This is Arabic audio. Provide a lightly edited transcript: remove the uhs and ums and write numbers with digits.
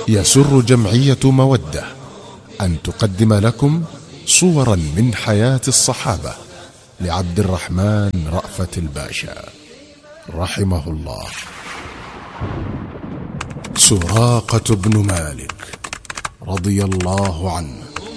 يسر جمعية مودة أن تقدم لكم صورا من حياة الصحابة لعبد الرحمن رأفت الباشا رحمه الله. سراقة بن مالك رضي الله عنه